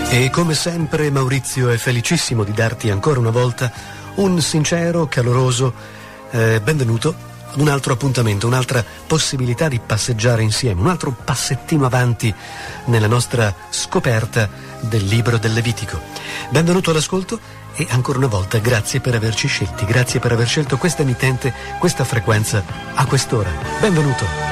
E come sempre Maurizio è felicissimo di darti ancora una volta un sincero, caloroso benvenuto ad un altro appuntamento, un'altra possibilità di passeggiare insieme, un altro passettino avanti nella nostra scoperta del libro del Levitico. Benvenuto all'ascolto e ancora una volta grazie per averci scelti, grazie per aver scelto questa emittente, questa frequenza a quest'ora. Benvenuto.